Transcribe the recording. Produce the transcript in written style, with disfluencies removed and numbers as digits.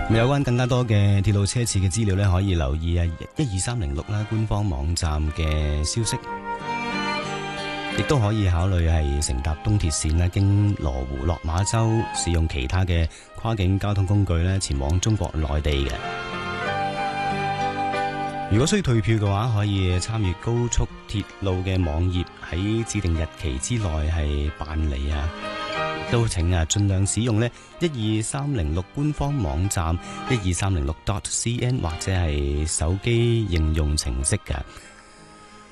有關更加多嘅鐵路車次嘅資料咧，可以留意12306啦官方網站嘅消息，亦都可以考慮係乘搭東鐵線啦，經羅湖、落馬洲，使用其他嘅跨境交通工具咧，前往中國內地嘅。如果需要退票嘅話，可以參與高速鐵路嘅網頁，喺指定日期之內係辦理啊。都請盡量使用呢12306官方網站12306.cn 或者係手機應用程式嘅。